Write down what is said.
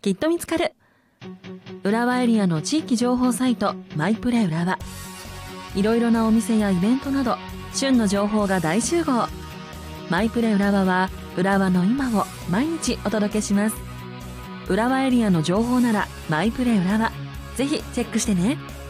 きっと見つかる。浦和エリアの地域情報サイトマイプレ浦和。いろいろなお店やイベントなど旬の情報が大集合。マイプレ浦和は浦和の今を毎日お届けします。浦和エリアの情報ならマイプレ浦和、ぜひチェックしてね。